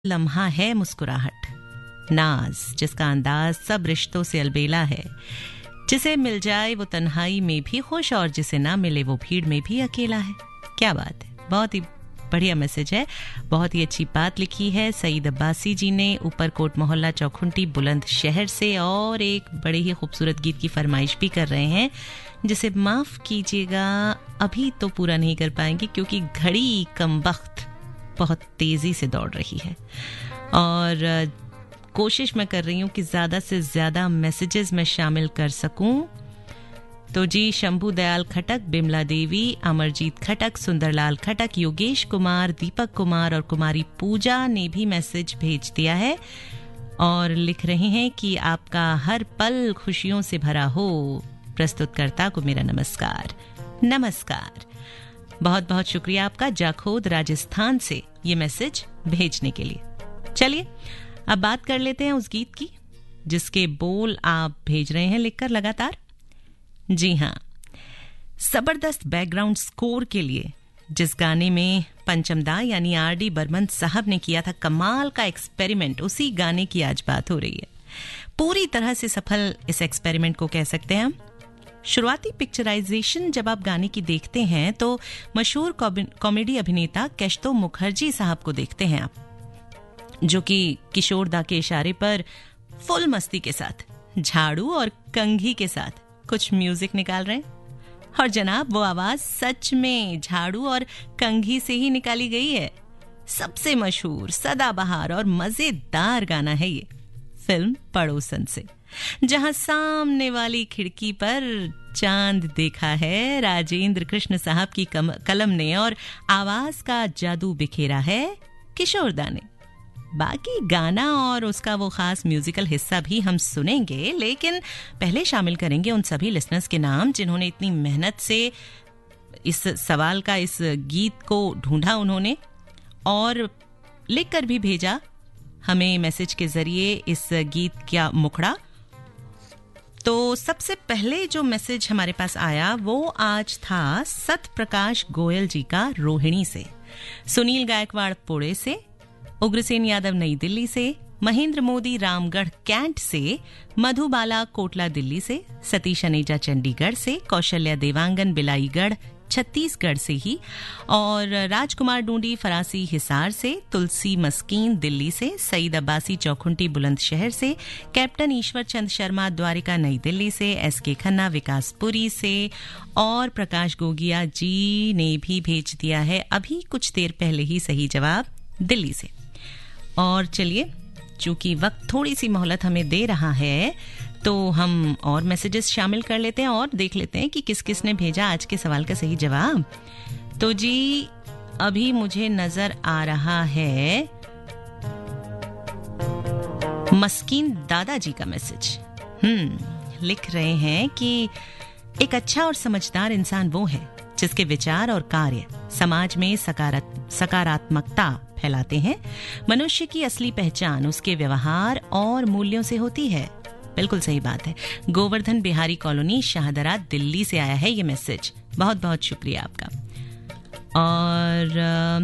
लम्हा है मुस्कुराहट, नाज जिसका अंदाज सब रिश्तों से अलबेला है, जिसे मिल जाए वो तन्हाई में भी खुश और जिसे ना मिले वो भीड़ में भी अकेला है। क्या बात है, बहुत ही बढ़िया मैसेज है, बहुत ही अच्छी बात लिखी है सईद अब्बासी जी ने ऊपरकोट मोहल्ला चौखुंटी बुलंदशहर से, और एक बड़े ही खूबसूरत गीत की फरमाइश भी कर रहे हैं जिसे माफ कीजिएगा अभी तो पूरा नहीं कर पाएंगे क्योंकि घड़ी कमबख्त बहुत तेजी से दौड़ रही है और कोशिश मैं कर रही हूँ कि ज्यादा से ज्यादा मैसेजेस में शामिल कर सकूं। तो जी शंभू दयाल खटक, बिमला देवी, अमरजीत खटक, सुंदरलाल खटक, योगेश कुमार, दीपक कुमार और कुमारी पूजा ने भी मैसेज भेज दिया है और लिख रहे हैं कि आपका हर पल खुशियों से भरा हो। प्रस्तुतकर्ता को मेरा नमस्कार। नमस्कार, बहुत बहुत शुक्रिया आपका जाखोद राजस्थान से ये मैसेज भेजने के लिए। चलिए अब बात कर लेते हैं उस गीत की जिसके बोल आप भेज रहे हैं लिखकर लगातार। जी हाँ, जबरदस्त बैकग्राउंड स्कोर के लिए जिस गाने में पंचमदा यानी आर.डी. बर्मन साहब ने किया था कमाल का एक्सपेरिमेंट, उसी गाने की आज बात हो रही है। पूरी तरह से सफल इस एक्सपेरिमेंट को कह सकते हैं हम। शुरुआती पिक्चराइजेशन जब आप गाने की देखते हैं तो मशहूर कॉमेडी अभिनेता केशतो मुखर्जी साहब को देखते हैं आप, जो कि किशोर दा के इशारे पर फुल मस्ती के साथ झाड़ू और कंघी के साथ कुछ म्यूजिक निकाल रहे हैं। और जनाब वो आवाज सच में झाड़ू और कंघी से ही निकाली गई है। सबसे मशहूर, सदाबहार और मजेदार गाना है ये फिल्म पड़ोसन से, जहां सामने वाली खिड़की पर चांद देखा है राजेंद्र कृष्ण साहब की कलम ने और आवाज का जादू बिखेरा है किशोर दा ने। बाकी गाना और उसका वो खास म्यूजिकल हिस्सा भी हम सुनेंगे, लेकिन पहले शामिल करेंगे उन सभी लिसनर्स के नाम जिन्होंने इतनी मेहनत से इस सवाल का, इस गीत को ढूंढा उन्होंने और लिखकर भी भेजा हमें मैसेज के जरिए इस गीत का मुखड़ा। तो सबसे पहले जो मैसेज हमारे पास आया वो आज था सतप्रकाश गोयल जी का रोहिणी से, सुनील गायकवाड़ पुणे से, उग्रसेन यादव नई दिल्ली से, महेंद्र मोदी रामगढ़ कैंट से, मधुबाला कोटला दिल्ली से, सतीश अनेजा चंडीगढ़ से, कौशल्या देवांगन बिलाईगढ़ छत्तीसगढ़ से ही, और राजकुमार डूंडी फरासी हिसार से, तुलसी मस्कीन दिल्ली से, सईद अब्बासी चौखुंटी बुलंदशहर से, कैप्टन ईश्वर चंद शर्मा द्वारिका नई दिल्ली से, एसके खन्ना विकासपुरी से, और प्रकाश गोगिया जी ने भी भेज दिया है अभी कुछ देर पहले ही सही जवाब दिल्ली से। और चलिए, चूंकि वक्त थोड़ी सी मोहलत हमें दे रहा है तो हम और मैसेजेस शामिल कर लेते हैं और देख लेते हैं कि किस किस ने भेजा आज के सवाल का सही जवाब। तो जी अभी मुझे नजर आ रहा है मस्कीन दादाजी का मैसेज। लिख रहे हैं कि एक अच्छा और समझदार इंसान वो है जिसके विचार और कार्य समाज में सकारात्मकता फैलाते हैं। मनुष्य की असली पहचान उसके व्यवहार और मूल्यों से होती है। बिल्कुल सही बात है। गोवर्धन बिहारी कॉलोनी शाहदरा दिल्ली से आया है ये मैसेज, बहुत बहुत शुक्रिया आपका। और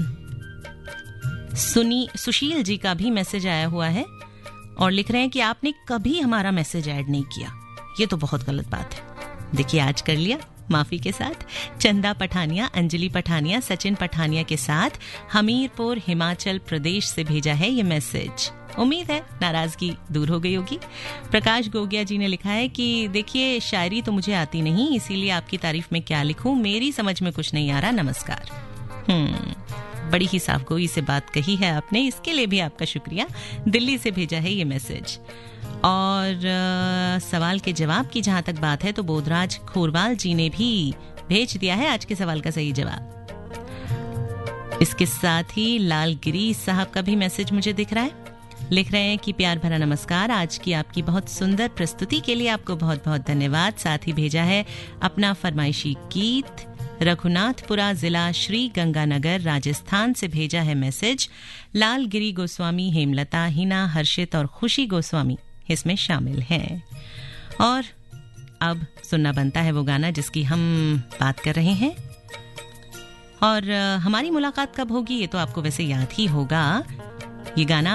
सुशील जी का भी मैसेज आया हुआ है और लिख रहे हैं कि आपने कभी हमारा मैसेज ऐड नहीं किया, ये तो बहुत गलत बात है। देखिए आज कर लिया, माफी के साथ। चंदा पठानिया, अंजलि पठानिया, सचिन पठानिया के साथ हमीरपुर हिमाचल प्रदेश से भेजा है ये मैसेज। उम्मीद है नाराजगी दूर हो गई होगी। प्रकाश गोगिया जी ने लिखा है कि देखिए शायरी तो मुझे आती नहीं, इसीलिए आपकी तारीफ में क्या लिखूं, मेरी समझ में कुछ नहीं आ रहा, नमस्कार। बड़ी ही साफगोई से बात कही है आपने, इसके लिए भी आपका शुक्रिया। दिल्ली से भेजा है ये मैसेज। और सवाल के जवाब की जहां तक बात है तो बोधराज खोरवाल जी ने भी भेज दिया है आज के सवाल का सही जवाब। इसके साथ ही लालगिरी साहब का भी मैसेज मुझे दिख रहा है। लिख रहे हैं कि प्यार भरा नमस्कार, आज की आपकी बहुत सुंदर प्रस्तुति के लिए आपको बहुत बहुत धन्यवाद। साथ ही भेजा है अपना फरमाइशी गीत। रघुनाथपुरा जिला श्री गंगानगर राजस्थान से भेजा है मैसेज। लालगिरी गोस्वामी, हेमलता, हिना, हर्षित और खुशी गोस्वामी इसमें शामिल हैं। और अब सुनना बनता है वो गाना जिसकी हम बात कर रहे हैं। और हमारी मुलाकात कब होगी ये तो आपको वैसे याद ही होगा। ये गाना